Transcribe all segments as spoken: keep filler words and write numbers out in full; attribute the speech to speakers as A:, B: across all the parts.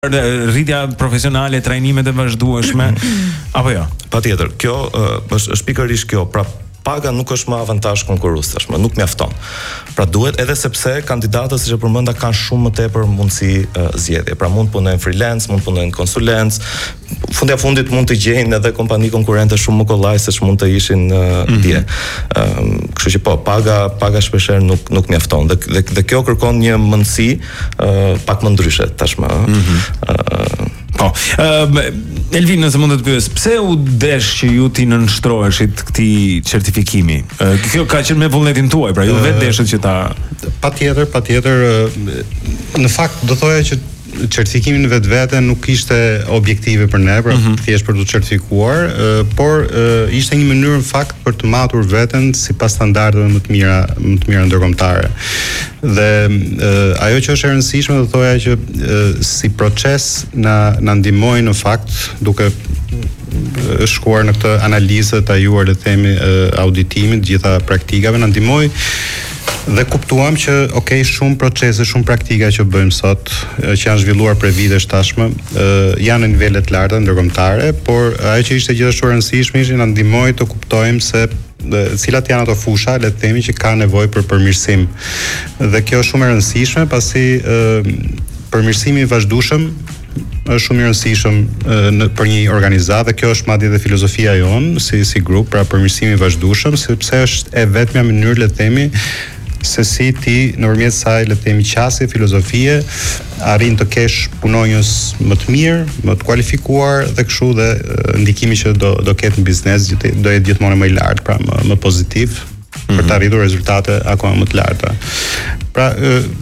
A: rritja profesionale, trajnimet e vazhdueshme apo jo?
B: Patjetër, kjo uh, është është pikërisht kjo, pra paga nuk është më avantazh konkurrues tashmë, nuk mjafton. Pra duhet, edhe sepse kandidatët, siç e përmenda, kanë shumë më tepër mundësi uh, zgjedhje. Pra mund punojnë freelance, mund punojnë konsulent, fundja fundit mund të gjejnë edhe kompani konkurrente shumë më kollaj se ç'mund të ishin uh, dje. Ëm, um, kështu që po, paga paga shpeshherë nuk nuk mjafton. Dhe, dhe, dhe kjo kërkon një mundësi uh, pak më ndryshe tashmë. Mm-hmm. Uh,
A: Po, uh, Elvin, nëse mund të të pyes, pse u desh që ju ti nënshtroheshit këtij certifikimi? Uh, kjo ka qenë me vullnetin tuaj, pra ju uh, vetë deshët që ta...
C: Patjetër, patjetër, në fakt do thoya që certifikimi në vetvete nuk ishte objektive për ne, pra mm-hmm. thjesht për të certifikuar, uh, por uh, ishte një mënyrë në fakt për të matur veten sipas standardeve më të mira, më të mira ndërkombëtare. Dhe uh, ajo që është e rëndësishme do thoya që uh, si proces na na ndihmoi në fakt duke uh, shkuar në këtë analizë të ajuar, le të themi, uh, auditimit, gjitha praktikave, na ndihmoi dhe kuptuam që okay, shumë procese, shumë praktika që bëjmë sot, që janë zhvilluar për vitesh tashmë, janë në nivele të larta ndërkombëtare, por ajo që ishte gjithashtu e rëndësishme ishte na ndihmoi të kuptojmë se cilat janë ato fusha, le të themi, që ka nevojë për përmirësim. Dhe kjo është shumë e rëndësishme, pasi përmirësimi i vazhdueshëm është shumë i rëndësishëm në për një organizatë, dhe kjo është madje edhe filozofia jonë si si grup, pra përmirësimi i vazhdueshëm, sepse është e vetmja mënyrë, le të themi, se si ti nëpërmjet saj, le të themi, qasje filozofie arrin të kesh punonjës më të mirë, më të kualifikuar, dhe kështu dhe ndikimi që do do ketë në biznes do jetë gjithmonë më i lartë, pra më, më pozitiv mm-hmm. për të arritur rezultate akoma më të larta. Pra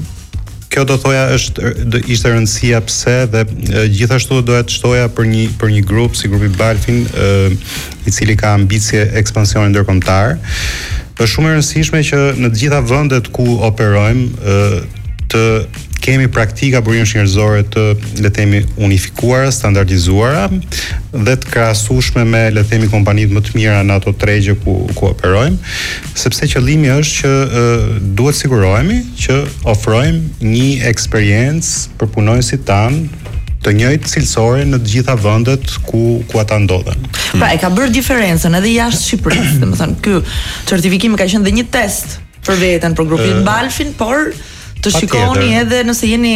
C: kjo do thoja është ishte rëndësia pse, dhe e, gjithashtu doja të shtoja për një për një grup si grupi Balfin, e, i cili ka ambicie ekspansioni ndërkombëtar. Është shumë e rëndësishme që në të gjitha vendet ku operojmë të kemi praktika burimësh njerëzore të, le të themi, unifikuara, standardizuara dhe të krahasueshme me, le të themi, kompanitë më të mira në ato tregje ku ku operojmë, sepse qëllimi është që uh, duhet sigurohemi që ofrojmë një eksperiencë për punonësit tanë të njëjtë cilësore në të gjitha vendet ku ku ata ndodhen.
D: Pra e ka bërë diferencën edhe jashtë Shqipërisë, domethënë ky certifikimi ka qenë dhe një test për veten, për grupin uh, Balfin, por të shikoni edhe nëse jeni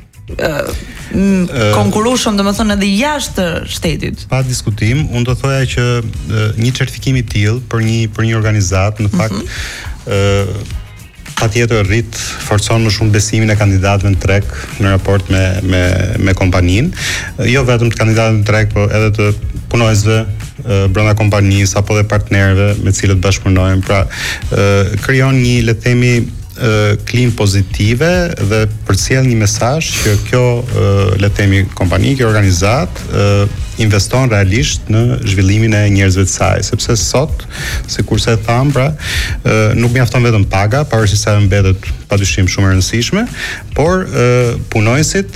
D: uh, konkurrueshëm, domethënë edhe jashtë shtetit.
C: Pa diskutim, unë do thoya që uh, një certifikim i tillë për një për një organizatë në fakt mm-hmm. uh, patjetër rrit forcon më shumë besimin e kandidatëve në treg në raport me me me kompaninë, jo vetëm të kandidatëve në treg, por edhe të punonjësve brenda kompanisë apo dhe partnerëve me cilët bashkëpunojmë. Pra, krijon një, le të themi, klim pozitive dhe përcjell një mesazh që kjo, le të themi, kompani, kjo organizat investon realisht në zhvillimin e njerëzve të saj, sepse sot, sikurse e tham, pra, nuk mjafton vetëm paga, pavarësisht se ajo mbetet padyshim shumë e rëndësishme, por punonjësit,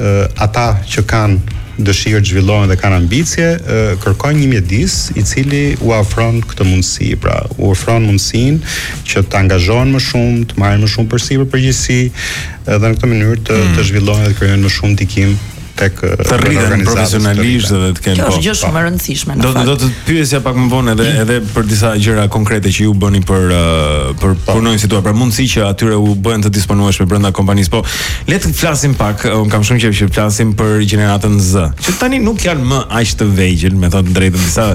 C: ata që kanë dëshirë të zhvillohen dhe kanë ambicie, kërkojnë një mjedis i cili u ofron këtë mundësi, pra u ofron mundësinë që të angazhohen më shumë, të marrin më shumë përsipër përgjegjësi, dhe në këtë mënyrë të, të zhvillohen dhe të krijojnë më shumë ndikim tek
A: të rriten profesionalisht dhe të kenë.
D: Kjo është gjë shumë e rëndësishme në
A: do,
D: fakt.
A: Do të pyesja pak më vonë edhe edhe për disa gjëra konkrete që ju bëni për uh, për punonjësit tuaj, për mundësi që atyre u bëhen të disponueshme brenda kompanisë. Po le të flasim pak, un kam shumë qejf që flasim për gjeneratën Z, që tani nuk janë më aq të vegjël, me thënë drejtën, disa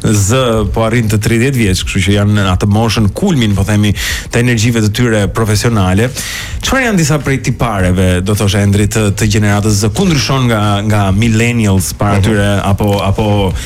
A: Z po arrin të tridhjetë vjeç, kështu që janë në atë moshën kulmin, po themi, të energjive të tyre profesionale. Çfarë janë disa prej tipareve, do thosha Endri, të, të gjeneratës Z, ku ndryshon nga nga millennials para tyre uh-huh. apo apo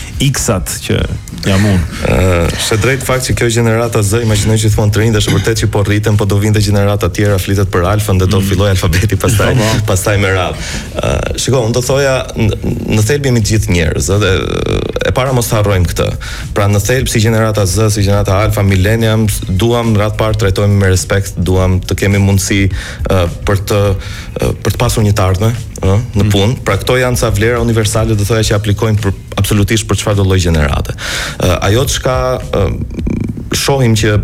A: X-at që jam unë.
B: Ëh, është drejt fakt që kjo gjenerata Z, imagjinoj që thon të rinj, është vërtet që po rriten, po do vinte gjenerata tjera, flitet për alfën dhe do mm. filloj alfabeti pastaj, pastaj me radhë. Ëh, shiko, unë do thoja në thelb jemi të gjithë njerëz, edhe e para mos harrojmë këtë. Pra në thelb si gjenerata Z, si gjenerata alfa, millennials, duam në radh parë trajtojmë me respekt, duam të kemi mundësi uh, për të uh, për të pasur një të ardhme, ëh, në punë. Pra këto janë ca vlera universale, do thoya që aplikojnë për absolutisht për çfarëdo lloj gjenerate. Uh, ajo çka uh, shohim që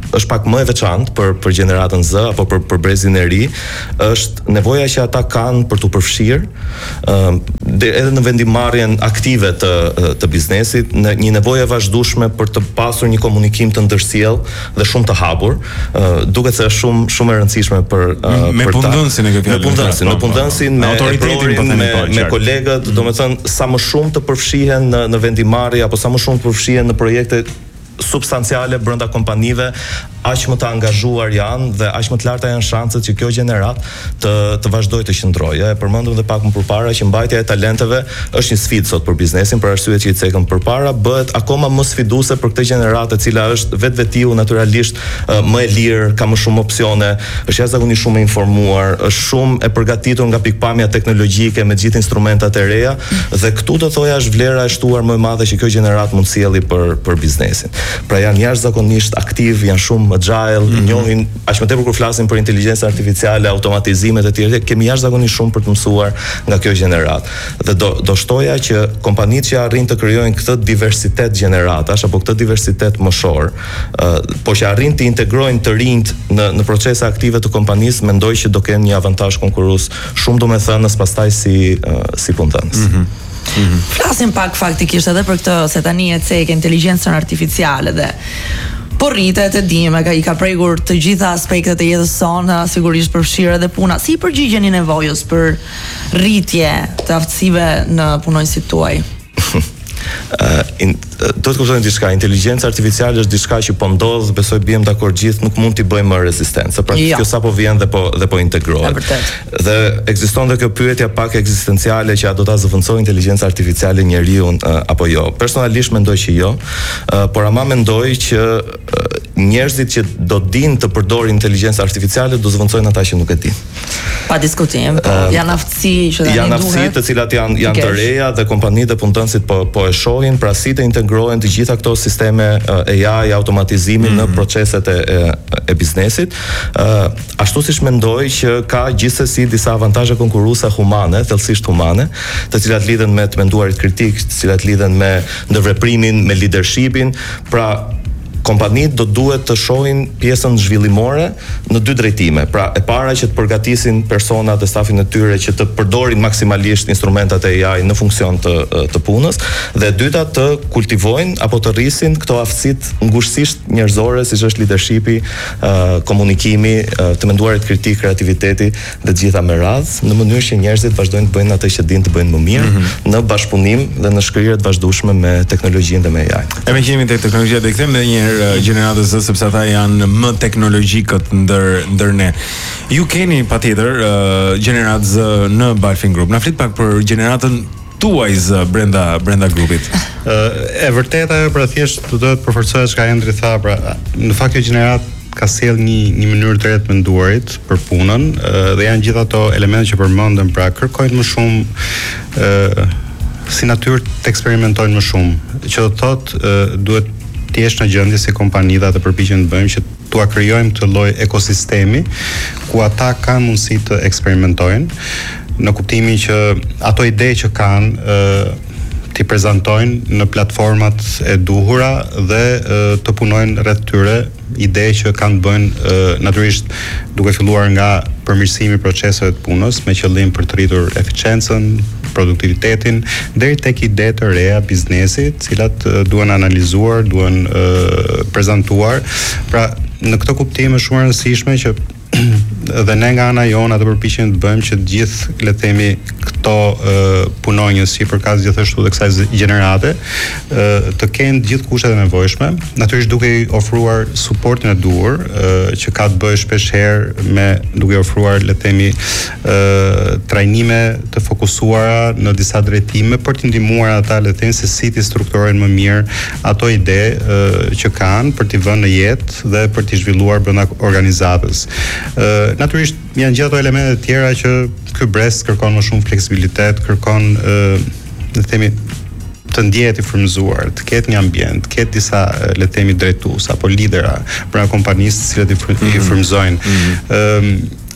B: është pak më e veçantë për për gjeneratën Z apo për për brezin e ri, është nevoja që ata kanë për t'u përfshirë ë edhe në vendimarrjen aktive të të biznesit, në një nevojë e vazhdueshme për të pasur një komunikim të ndërsjellë dhe shumë të hapur, ë duket se është shumë shumë e rëndësishme për uh,
A: me
B: për
A: punëdhënësin e kjo fjalë.
B: Me punëdhënësin, me punëdhënësin, me autoritetin, me me kolegët, domethënë sa më shumë të përfshihen në në vendimarrje apo sa më shumë të përfshihen në projekte substanciale brenda kompanive, aq më të angazhuar janë dhe aq më të larta janë shanset që kjo gjenerat të të vazhdojë të qëndrojë. E përmendëm edhe pak më përpara që mbajtja e talenteve është një sfidë sot për biznesin, për arsyet që i cekëm përpara, bëhet akoma më sfiduese për këtë gjeneratë e cila është vetvetiu natyrisht më e lirë, ka më shumë opsione, është jashtëzakonisht shumë e informuar, është shumë e përgatitur nga pikpamja teknologjike me gjithë instrumentat e reja dhe këtu do thoja është vlera e shtuar më e madhe që kjo gjenerat mund sjelli për për biznesin. Pra janë jashtëzakonisht aktiv, janë shumë agile, mm-hmm. njohin aq më tepër kur flasim për inteligjencën artificiale, automatizimet e tjera, kemi jashtëzakonisht shumë për të mësuar nga kjo gjenerat. Dhe do do shtoja që kompanitë që arrin të krijojnë këtë diversitet gjeneratash apo këtë diversitet moshor, uh, po që arrin të integrojnë të rinjt në në procese aktive të kompanisë, mendoj që do kenë një avantazh konkurrues shumë domethënës pastaj si uh, si punëdhënës.
A: Mm-hmm.
D: Mm-hmm. Flasim pak faktikisht edhe për këtë se tani e cek inteligjencën artificiale dhe po rritet e dime, ka i ka prekur të gjitha aspektet e jetës sonë, sigurisht përfshirë edhe puna. Si i përgjigjeni nevojës për rritje të aftësive në punonjësit tuaj?
B: Uh, in, uh, do të kuptojmë diçka, inteligjenca artificiale është diçka që po ndodh, besoj biem dakord gjithë, nuk mund t'i bëjmë më rezistencë. Pra jo. Kjo sapo vjen dhe po dhe po integrohet. Dhe ekziston dhe kjo pyetja pak ekzistenciale që a do ta zëvendësojë inteligjenca artificiale njeriu uh, apo jo. Personalisht mendoj që jo, uh, por ama mendoj që uh, njerëzit që do dinë të përdorin inteligjencë artificiale do zëvendësojnë ata që nuk e dinë.
D: Pa diskutim, po uh, janë aftësi që tani duhet. Janë aftësi të cilat janë janë të reja dhe kompanitë dhe punëdhënësit po po e shohin, pra si të integrohen të gjitha këto sisteme uh, A I, automatizimi mm-hmm. në proceset e, e, e biznesit. Uh, ashtu siç mendoj që ka gjithsesi disa avantazhe konkurruese humane, thellësisht humane, të cilat lidhen me të menduarit kritik, të cilat lidhen me ndërveprimin, me leadershipin, pra kompanitë do duhet të shohin pjesën zhvillimore në dy drejtime. Pra, e para që të përgatisin personat e stafin e tyre që të përdorin maksimalisht instrumentat e A I në funksion të të punës, dhe e dyta të kultivojnë apo të rrisin këto aftësitë ngushësisht njerëzore, siç është leadershipi, uh, komunikimi, uh, të menduarit kritik, kreativiteti dhe të gjitha me radhë, në mënyrë që njerëzit vazhdojnë të bëjnë atë që dinë të bëjnë më mirë mm-hmm. në bashkëpunim dhe në shkrirje të vazhdueshme me teknologjinë dhe me A I.
A: E me që jemi tek teknologjia, do i kthejmë edhe një herë gjeneratës Z, sepse ata janë më teknologjikët ndër ndër ne. Ju keni patjetër uh, gjeneratë Z në Balfin Group. Na flit pak për gjeneratën tuaj Z brenda brenda grupit.
C: Uh, e vërteta ajo pra thjesht do të përforcohet çka Endri tha, pra në fakt kjo gjenerat ka sjell një një mënyrë të re të menduarit për punën uh, dhe janë gjithë ato elemente që përmendëm, pra kërkojnë më shumë uh, si natyrë të eksperimentojnë më shumë, që do të thotë uh, duhet të jesh në gjendje si kompani dhe të përpiqem të bëjmë që t'ua krijojmë këtë lloj ekosistemi ku ata kanë mundësi të eksperimentojnë në kuptimin që ato ide që kanë ë t'i prezantojnë në platformat e duhura dhe ë, të punojnë rreth tyre ide që kanë bënë natyrisht duke filluar nga përmirësimi i proceseve të punës me qëllim për të rritur eficiencën, produktivitetin, deri tek ide të reja biznesi, të cilat uh, duhen analizuar, duhen uh, prezantuar. Pra, në këtë kuptim është shumë e rëndësishme që dhe ne nga ana jona të përpiqemi të bëjmë që të gjithë, le të themi, këto uh, punonjës si përkas gjithashtu dhe kësaj gjenerate uh, të kenë gjithë kushtet e nevojshme, natyrisht duke i ofruar suportin e duhur, uh, që ka të bëjë shpesh herë me duke i ofruar, le të themi, uh, trajnime të fokusuara në disa drejtime për të ndihmuar ata, le të themi, se si të strukturojnë më mirë ato ide uh, që kanë për t'i vënë në jetë dhe për t'i zhvilluar brenda organizatës. Uh, natyrisht janë gjithë ato elemente të tjera që ky brez kërkon më shumë fleksibilitet, kërkon uh, le të themi të ndjehet i frymëzuar, të ketë një ambient, të ketë disa, le të themi, drejtues apo lidera brenda kompanisë të cilët i frymëzojnë. Mm-hmm. Um,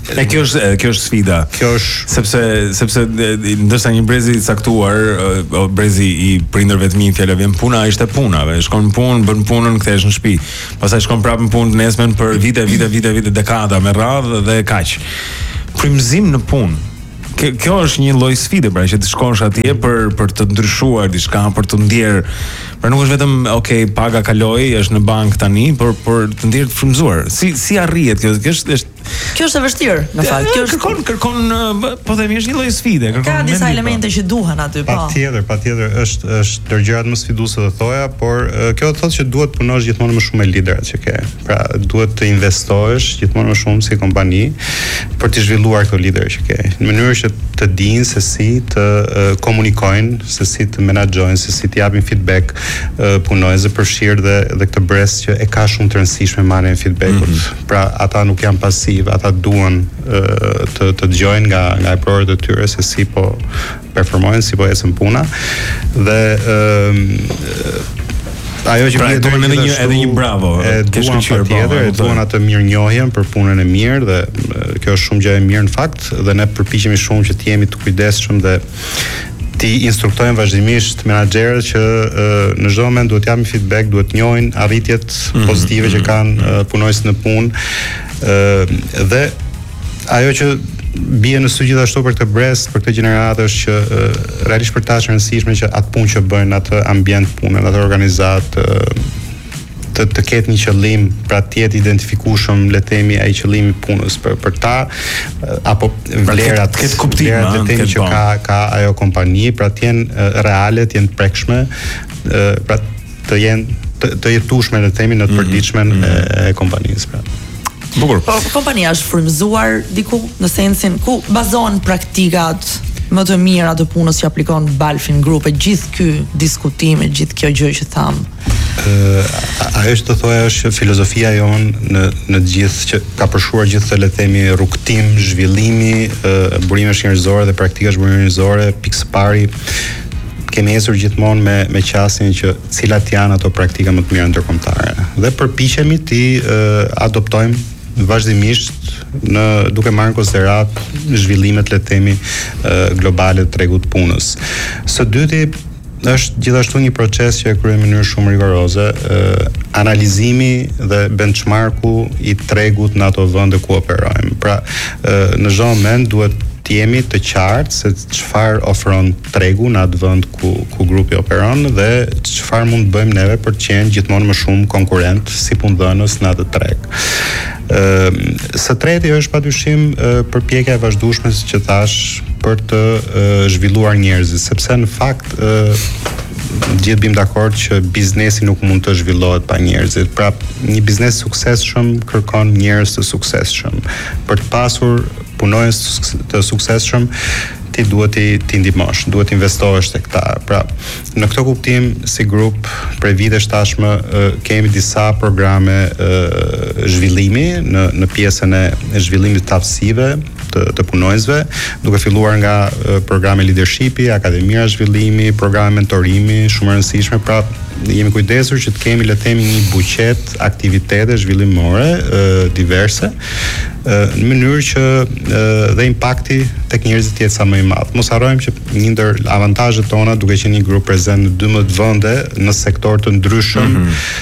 A: E kjo është kjo është sfida.
C: Kjo është
A: sepse sepse ndoshta një brezi i caktuar, o brezi i prindërve të mi, fjala vjen puna, ishte puna, shkon në punë, bën punën, kthehesh në shtëpi. Pastaj shkon prapë në punë nesmen për vite, vite, vite, vite, dekada me radhë dhe kaq. Frymëzim në punë. Kjo është një lloj sfide, pra, që të shkosh atje për për të ndryshuar diçka, për të ndjer. Pra nuk është vetëm, okay, paga kaloi, është në bank tani, por por të ndjer të frymëzuar. Si si arrihet kjo? Kjo është është
D: Kjo është e vështirë, në fakt. Kjo është
A: kërkon kërkon po themi është një lloj sfide, kërkon.
D: Ka disa elemente që duhen aty, po.
C: Patjetër, patjetër, është është ndër gjërat më sfiduese të thoja, por kjo thotë që duhet punosh gjithmonë më shumë me liderat që ke. Pra duhet të investohesh gjithmonë më shumë si kompani për të zhvilluar këto liderë që ke, në mënyrë që të dinë se si të uh, komunikojnë, se si të menaxhojnë, se si të japin feedback uh, punojësve, përfshirë dhe dhe këtë brez që e ka shumë të rëndësishme marrjen e feedbackut. Mm-hmm. Pra ata nuk janë pasiv, ata duan uh, të të dëgjojnë nga nga provet e tyre se si po performojnë, si po ecën puna. Dhe uh, ajo që
A: pra,
C: bie
A: duan edhe një edhe një bravo.
C: E duan patjetër, e duan atë mirënjohjen për punën e mirë dhe kjo është shumë gjë e mirë në fakt dhe ne përpiqemi shumë që të jemi të kujdesshëm dhe ti instruktojnë vazhdimisht menaxherët që uh, në çdo moment duhet japin feedback, duhet njohin arritjet mm-hmm. pozitive që kanë uh, punojësit në punë uh, dhe ajo që bie në sy gjithashtu për këtë brez, për këtë gjeneratë është që uh, realisht për ta është rëndësishme që atë punë që bëjnë, atë ambient punë, atë organizat uh, të të ketë një qëllim, pra të jetë identifikueshëm, le të themi, ai qëllimi i punës për për ta apo vlerat,
A: ketë kuptim,
C: vlerat le të themi që ka ka ajo kompani, pra të jenë uh, reale, të jenë prekshme, uh, pra të jenë të, të jetueshme le të themi në të përditshmen mm-hmm. e, e kompanisë, pra.
A: Bukur.
D: Po kompania është frymëzuar diku në sensin ku bazohen praktikat më të mira të punës që aplikon Balfin Group, e gjithë ky diskutim, e gjithë kjo gjë që tham.
C: Uh, ajo që të thoja është filozofia jonë në në të gjithë që ka përshkruar gjithë të le të themi rrugtim, zhvillimi, uh, burimesh njerëzore dhe praktika burimeve njerëzore, pikë së pari kemi ecur gjithmonë me me qasjen që cilat janë ato praktika më të mira ndërkombëtare. Dhe përpiqemi ti uh, adoptojmë vazhdimisht në duke marrë në konsiderat zhvillimet le të themi uh, globale të tregut punës. Së dyti është gjithashtu një proces që e kryejmë në mënyrë shumë rigoroze, uh, analizimi dhe benchmarku i tregut në ato vende ku operojmë. Pra, uh, në çdo moment duhet të jemi të qartë se çfarë ofron tregu në atë vend ku ku grupi operon dhe çfarë mund të bëjmë neve për të qenë gjithmonë më shumë konkurrent si punëdhënës në atë treg. Ë, së treti është padyshim përpjekja e vazhdueshme, siç që thash, për të uh, zhvilluar njerëzit, sepse në fakt uh, gjithë bim dakord që biznesi nuk mund të zhvillohet pa njerëzit. Pra, një biznes suksesshëm kërkon njerëz të suksesshëm. Për të pasur punonjës të suksesshëm, ti duhet ti ti ndihmosh, duhet investohesh tek ta. Pra, në këtë kuptim, si grup, prej vitesh tashmë kemi disa programe zhvillimi në në pjesën e zhvillimit të aftësive të, të punonjësve, duke filluar nga programe leadershipi, akademia zhvillimi, programe mentorimi, shumë e rëndësishme. Pra, jemi kujdesur që të kemi le të themi një buqet aktivitete zhvillimore diverse, në mënyrë që dhe impakti tek njerëzit jetë sa më i madh. Mos harrojmë që një ndër avantazhet tona, duke qenë një grup prezent në dymbëdhjetë vende në sektor të ndryshëm,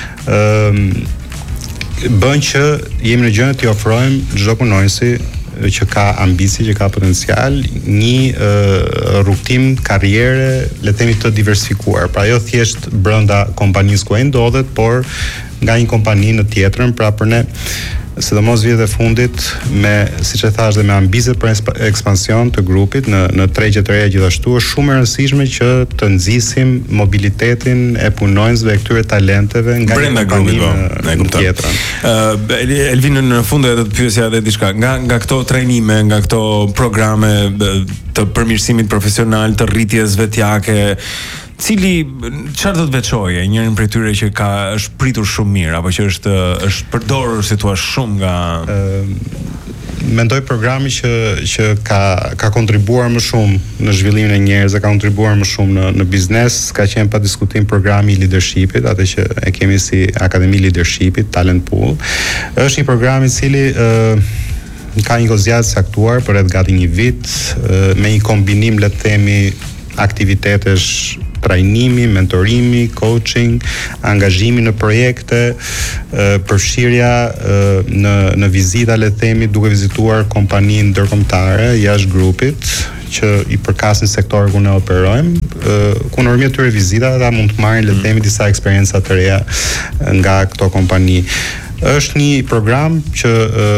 C: mm-hmm. bën që jemi në gjendje të ofrojmë çdo punonjësi që ka ambicie, që ka potencial, një uh, rrugtim karriere, le të themi të diversifikuar. Pra jo thjesht brenda kompanisë ku ai ndodhet, por nga një kompani në tjetrën, pra për ne sidomos vjet e fundit me, siç e thash, dhe me ambicet për ekspansion të grupit në në tregje të reja gjithashtu, është shumë e rëndësishme që të nxisim mobilitetin e punonjësve e këtyre talenteve nga
A: brenda grupit në
C: tjetrën.
A: Ë Elvin, në fund edhe të pyesja edhe diçka nga nga këto trajnime, nga këto programe të përmirësimit profesional, të rritjes vetjake, cili çfarë do të veçojë njërin prej tyre që ka është pritur shumë mirë apo që është është përdorur si thua shumë nga
C: uh, mendoj programi që që ka ka kontribuar më shumë në zhvillimin e njerëzve, ka kontribuar më shumë në në biznes, ka qenë pa diskutim programi i leadershipit, atë që e kemi si Akademi Leadershipit, Talent Pool. Është një program i cili uh, ka një kozjat saktuar për rreth gati një vit me një kombinim, le të themi, aktivitetesh trajnimi, mentorimi, coaching, angazhimi në projekte, përfshirja në në vizita, le të themi, duke vizituar kompani ndërkombëtare jashtë grupit që i përkasin sektorë ku ne operojmë, ku në rrëmjet tyre vizitave ata mund të marrin, le të themi, disa eksperienca të reja nga këto kompani. Është një program që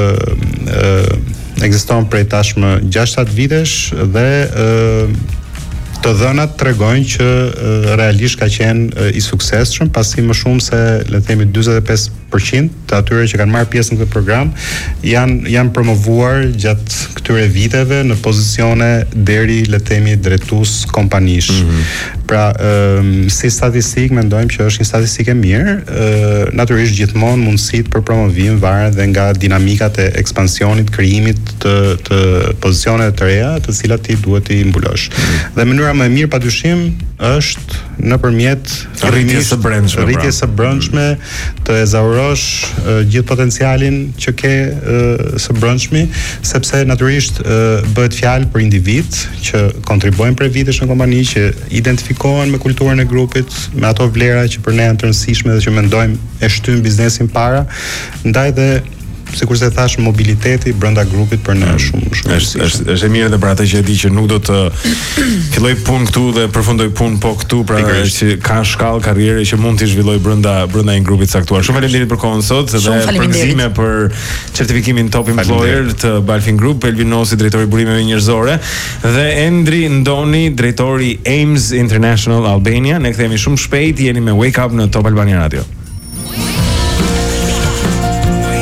C: ekziston prej tashmë gjashtë shtatë vitesh dhe të dhënat tregojnë që realisht ka qenë i suksesshëm, pasi më shumë se, le të themi, dyzet e pesë përqind të atyre që kanë marrë pjesë në këtë program janë janë promovuar gjatë këtyre viteve në pozicione deri, le të themi, drejtues kompanish. Mm-hmm. Pra, ëm, si statistik mendojmë që është një statistikë e mirë, ë natyrisht gjithmonë mundësitë për promovim varen dhe nga dinamikat e ekspansionit, krijimit të të pozicioneve të reja, të cilat ti duhet i mbulosh. Mm-hmm. Dhe mënyra më e mirë padyshim është nëpërmjet
A: rritjes së brendshme,
C: rritjes së brendshme, të ezaurosh uh, gjithë potencialin që ke uh, së brendshmi, sepse natyrisht uh, bëhet fjalë për individ që kontribuojnë për vitesh në kompani, që identifikohen me kulturën e grupit, me ato vlera që për ne janë të rëndësishme dhe që mendojmë e shtyn biznesin para, ndaj dhe sikur se thash, mobiliteti brenda grupit për ne është shumë shumë
A: është është është e mirë edhe për atë që e di që nuk do të filloj punë këtu dhe përfundoj punë po këtu, pra që ka shkallë karriere që mund të zhvilloj brenda brenda një grupi të caktuar. Shumë faleminderit për kohën sot dhe përgëzime për certifikimin Top Employer të Balfin Group, Elvin Nosi, drejtori i burimeve njerëzore, dhe Endri Ndoni, drejtori Ames International Albania. Ne kthehemi shumë shpejt, jeni me Wake Up në Top Albania Radio.